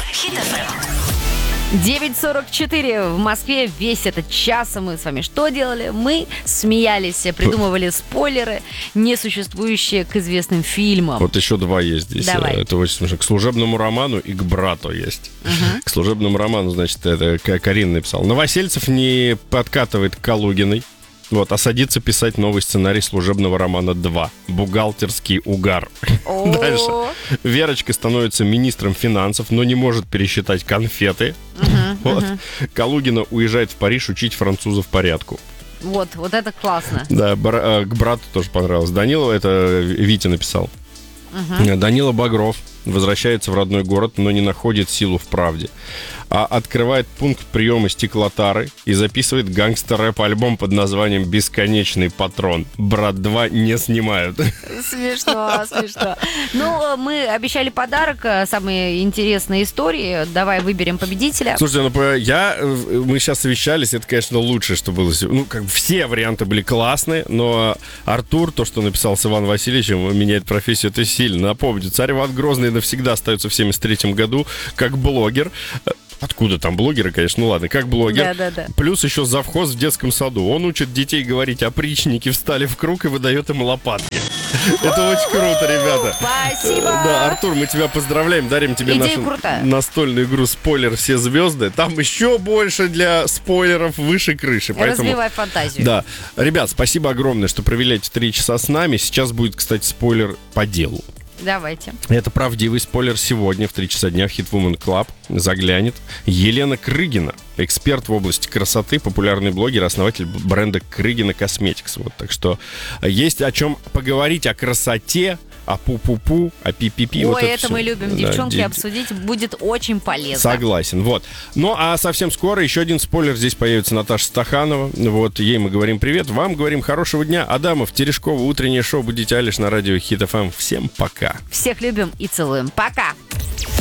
Хит FM. 9:44 в Москве. Весь этот час мы с вами что делали? Мы смеялись, придумывали спойлеры, несуществующие к известным фильмам. Вот еще два есть здесь. Давай. Это очень смешно. К служебному роману и к брату есть. К служебному роману, значит, это Карин написал. Новосельцев не подкатывает к Калугиной. Вот, а садится писать новый сценарий служебного романа 2. Бухгалтерский угар. Дальше. Верочка становится министром финансов, но не может пересчитать конфеты. Вот. Калугина уезжает в Париж учить французов порядку. Вот это классно. Да, к брату тоже понравилось. Данила, это Витя написал. Данила Багров возвращается в родной город, но не находит силу в правде. А открывает пункт приема стеклотары и записывает гангстер-рэп-альбом под названием «Бесконечный патрон». «Брат 2» не снимают. Смешно. Ну, мы обещали подарок, самые интересные истории. Давай выберем победителя. Слушайте, мы сейчас совещались, это, конечно, лучшее, что было. Ну, как бы все варианты были классные, но Артур, то, что написал с Иваном Васильевичем, меняет профессию, это сильно. Напомню, царь Иван Грозный навсегда остается в 1973 году как блогер. Откуда там блогеры, конечно, ну ладно, как блогер. Да. Плюс еще завхоз в детском саду. Он учит детей говорить опричники встали в круг и выдает им лопатки. Это очень круто, ребята. Спасибо. Да, Артур, мы тебя поздравляем, дарим тебе нашу настольную игру «Спойлер. Все звезды». Там еще больше для спойлеров выше крыши. Развивай фантазию. Да. Ребят, спасибо огромное, что провели эти 3 часа с нами. Сейчас будет, кстати, спойлер по делу. Давайте. Это правдивый спойлер. Сегодня в 3 часа дня в Hit Woman Club заглянет Елена Крыгина, эксперт в области красоты, популярный блогер, основатель бренда Крыгина Cosmetics. Вот, так что есть о чем поговорить, о красоте, о пу-пу-пу, о пи-пи-пи. Ой, вот это мы любим, девчонки, обсудить будет очень полезно. Согласен, вот. Ну, а совсем скоро еще один спойлер. Здесь появится Наташа Стаханова. Вот, ей мы говорим привет, вам говорим хорошего дня. Адамов, Терешкова, утреннее шоу «Будите Алиш» на радио Hit FM. Всем пока. Всех любим и целуем. Пока.